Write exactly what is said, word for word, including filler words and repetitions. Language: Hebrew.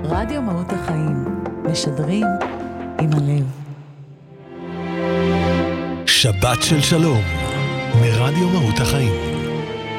רדיו מהות החיים, משדרים עם הלב. שבת של שלום, מרדיו מהות החיים.